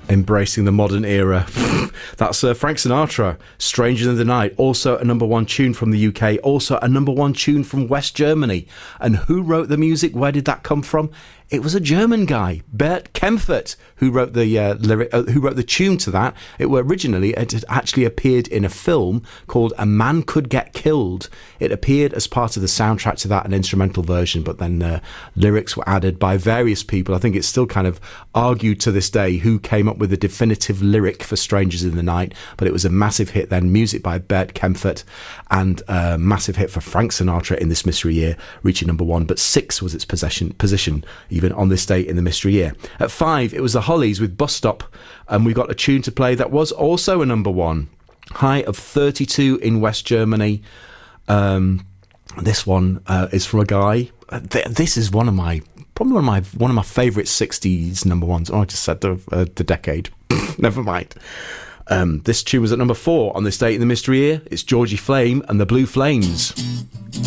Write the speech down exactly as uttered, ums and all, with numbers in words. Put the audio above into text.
Embracing the modern era. That's uh, Frank Sinatra, Stranger in the Night, also a number one tune from the U K, also a number one tune from West Germany. And who wrote the music? Where did that come from? It was a German guy, Bert Kempfert, who wrote the uh, lyric, uh, who wrote the tune to that. It originally it had actually appeared in a film called A Man Could Get Killed. It appeared as part of the soundtrack to that, an instrumental version, but then uh, lyrics were added by various people. I think it's still kind of argued to this day who came up with the definitive lyric for Strangers in the Night, but it was a massive hit then. Music by Bert Kempfert, and a massive hit for Frank Sinatra in this mystery year, reaching number one, but six was its possession, position even on this day in the mystery year. At five, it was the Hollies with Bus Stop, and we got a tune to play that was also a number one. High of thirty-two in West Germany. Um, this one uh, is from a guy. Th- this is one of my probably one of my one of my favourite sixties number ones. Oh, I just said the uh, the decade. Never mind. Um, this tune was at number four on this date in the mystery year. It's Georgie Flame and the Blue Flames.